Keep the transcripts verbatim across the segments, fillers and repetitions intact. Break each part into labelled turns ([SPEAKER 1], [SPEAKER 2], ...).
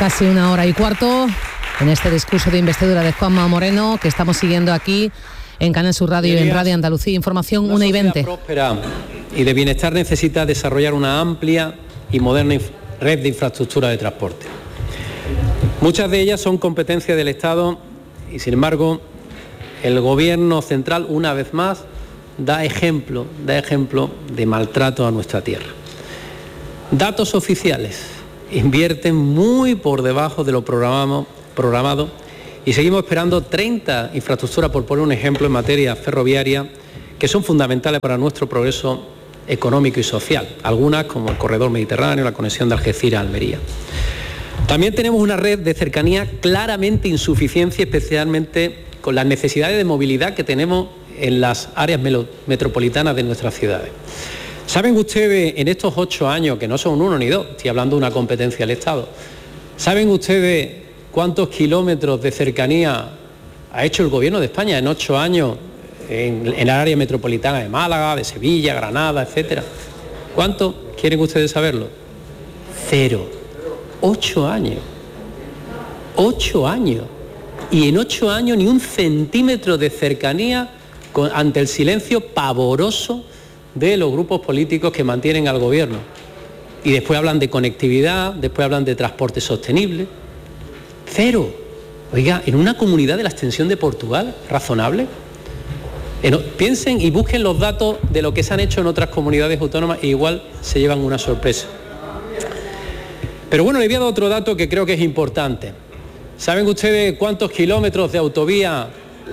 [SPEAKER 1] Casi una hora y cuarto en este discurso de investidura de Juanma Moreno que estamos siguiendo aquí en Canal Sur Radio y en Radio Andalucía. Información una y veinte.
[SPEAKER 2] Una sociedad próspera y de bienestar necesita desarrollar una amplia y moderna red de infraestructura de transporte. Muchas de ellas son competencia del Estado y, sin embargo, el Gobierno central, una vez más, da ejemplo, da ejemplo de maltrato a nuestra tierra. Datos oficiales: invierten muy por debajo de lo programado, programado y seguimos esperando treinta infraestructuras, por poner un ejemplo, en materia ferroviaria, que son fundamentales para nuestro progreso económico y social. Algunas, como el corredor mediterráneo, la conexión de Algeciras a Almería. También tenemos una red de cercanía claramente insuficiente, especialmente con las necesidades de movilidad que tenemos en las áreas metropolitanas de nuestras ciudades. ¿Saben ustedes, en estos ocho años, que no son uno ni dos, estoy hablando de una competencia del Estado, ¿saben ustedes cuántos kilómetros de cercanía ha hecho el Gobierno de España en ocho años en, en el área metropolitana de Málaga, de Sevilla, Granada, etcétera? ¿Cuánto? ¿Quieren ustedes saberlo? Cero. Ocho años. Ocho años. Y en ocho años ni un centímetro de cercanía con, ante el silencio pavoroso de los grupos políticos que mantienen al Gobierno. Y después hablan de conectividad, después hablan de transporte sostenible. Cero. Oiga, en una comunidad de la extensión de Portugal, ¿razonable? En, piensen y busquen los datos de lo que se han hecho en otras comunidades autónomas e igual se llevan una sorpresa. Pero bueno, le voy a dar otro dato que creo que es importante. ¿Saben ustedes cuántos kilómetros de autovía?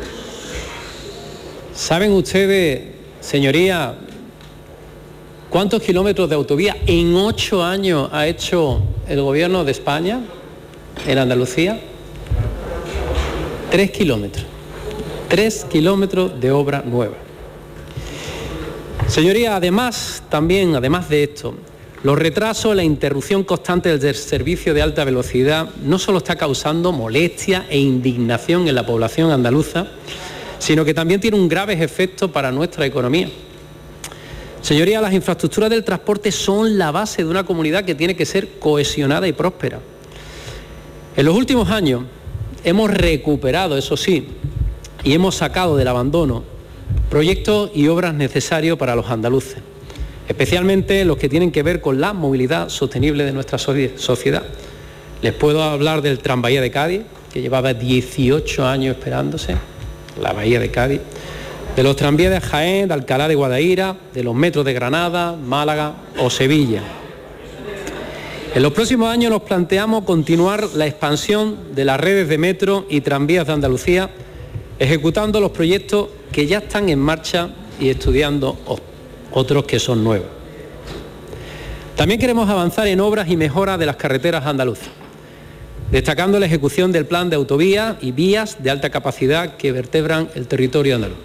[SPEAKER 2] ¿Saben ustedes, señoría, cuántos kilómetros de autovía en ocho años ha hecho el Gobierno de España en Andalucía? Tres kilómetros. Tres kilómetros de obra nueva. Señoría, además, también, además de esto, los retrasos, la interrupción constante del servicio de alta velocidad no solo está causando molestia e indignación en la población andaluza, sino que también tiene un grave efecto para nuestra economía. Señorías, las infraestructuras del transporte son la base de una comunidad que tiene que ser cohesionada y próspera. En los últimos años hemos recuperado, eso sí, y hemos sacado del abandono proyectos y obras necesarios para los andaluces, especialmente los que tienen que ver con la movilidad sostenible de nuestra sociedad. Les puedo hablar del Tranvía de Cádiz, que llevaba dieciocho años esperándose, la Bahía de Cádiz, de los tranvías de Jaén, de Alcalá de Guadaira, de los metros de Granada, Málaga o Sevilla. En los próximos años nos planteamos continuar la expansión de las redes de metro y tranvías de Andalucía, ejecutando los proyectos que ya están en marcha y estudiando otros que son nuevos. También queremos avanzar en obras y mejoras de las carreteras andaluzas, destacando la ejecución del plan de autovías y vías de alta capacidad que vertebran el territorio andaluz.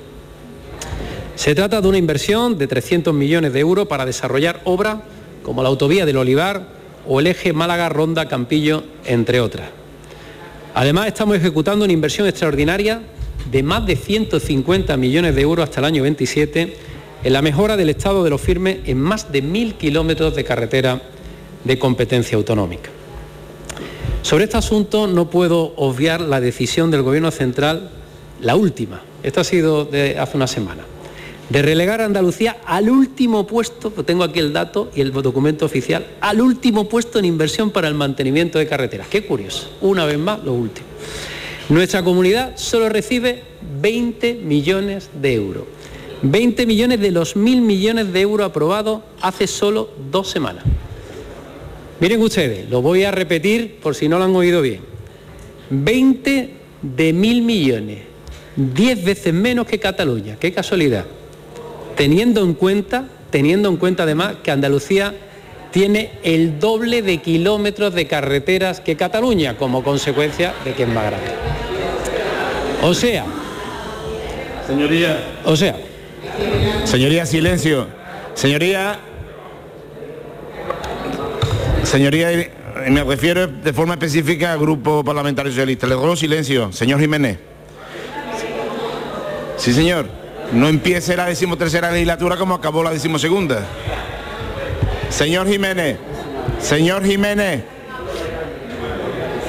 [SPEAKER 2] Se trata de una inversión de trescientos millones de euros para desarrollar obras como la autovía del Olivar o el eje Málaga-Ronda-Campillo, entre otras. Además, estamos ejecutando una inversión extraordinaria de más de ciento cincuenta millones de euros hasta el año veintisiete en la mejora del estado de los firmes en más de mil kilómetros de carretera de competencia autonómica. Sobre este asunto no puedo obviar la decisión del Gobierno central, la última, esta ha sido de hace una semana, de relegar a Andalucía al último puesto, tengo aquí el dato y el documento oficial, al último puesto en inversión para el mantenimiento de carreteras. Qué curioso, una vez más lo último. Nuestra comunidad solo recibe veinte millones de euros. veinte millones de los mil millones de euros aprobados hace solo dos semanas. Miren ustedes, lo voy a repetir por si no lo han oído bien. veinte de mil millones, diez veces menos que Cataluña. Qué casualidad. Teniendo en cuenta, teniendo en cuenta además que Andalucía tiene el doble de kilómetros de carreteras que Cataluña, como consecuencia de que es más grande. O sea,
[SPEAKER 3] señoría,
[SPEAKER 2] o sea,
[SPEAKER 3] señoría, silencio, señoría, señoría, me refiero de forma específica al Grupo Parlamentario Socialista. Le ruego silencio, señor Jiménez. Sí, señor, no empiece la decimotercera legislatura como acabó la decimosegunda. Señor Jiménez, señor Jiménez,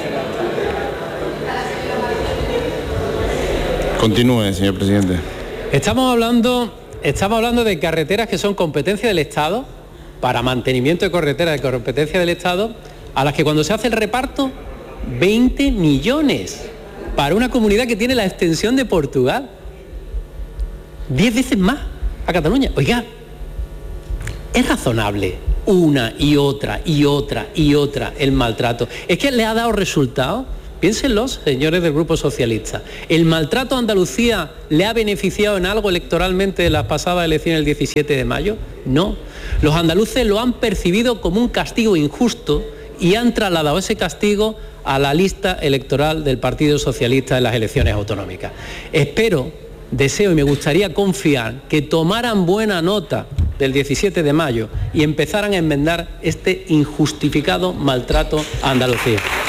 [SPEAKER 3] Continúe, señor presidente.
[SPEAKER 2] Estamos hablando, estamos hablando de carreteras que son competencia del Estado, para mantenimiento de carreteras de competencia del Estado, a las que cuando se hace el reparto, veinte millones para una comunidad que tiene la extensión de Portugal. diez veces más a Cataluña. Oiga, es razonable una y otra y otra y otra el maltrato. Es que le ha dado resultado. Piénsenlo, señores del Grupo Socialista. ¿El maltrato a Andalucía le ha beneficiado en algo electoralmente en las pasadas elecciones del diecisiete de mayo? No. Los andaluces lo han percibido como un castigo injusto y han trasladado ese castigo a la lista electoral del Partido Socialista en las elecciones autonómicas. Espero, deseo y me gustaría confiar que tomaran buena nota del diecisiete de mayo y empezaran a enmendar este injustificado maltrato a Andalucía.